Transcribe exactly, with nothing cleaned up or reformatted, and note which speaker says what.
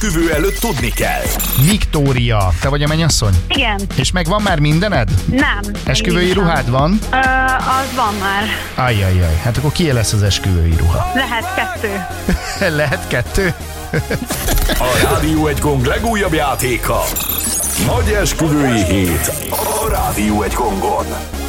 Speaker 1: esküvő előtt tudni kell.
Speaker 2: Viktória, te vagy a mennyasszony?
Speaker 3: Igen.
Speaker 2: És megvan már mindened?
Speaker 3: Nem.
Speaker 2: Esküvői
Speaker 3: Nincs.
Speaker 2: ruhád van?
Speaker 3: Ö, az van már.
Speaker 2: Ajjajjaj, hát akkor kié lesz az esküvői ruha?
Speaker 3: Lehet kettő.
Speaker 2: Lehet kettő?
Speaker 1: A Rádió egy gong legújabb játéka. Nagy esküvői hét a Rádió egy gongon.